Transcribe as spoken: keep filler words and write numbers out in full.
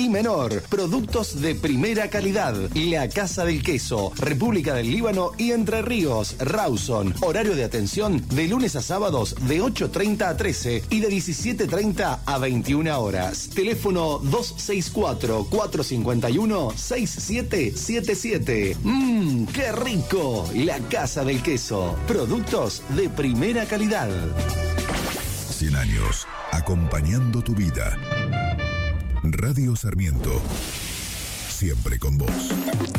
y menor. Productos de primera calidad. La Casa del Queso, República del Líbano y Entre Ríos, Rawson. Horario de atención de lunes a sábados de ocho treinta a trece y de diecisiete treinta a veintiuna horas. Teléfono dos seis cuatro, cuatro cinco uno, seis siete siete siete. Mmm, qué rico. La Casa del Queso. Productos de primera calidad. cien años acompañando tu vida. Radio Sarmiento, siempre con vos.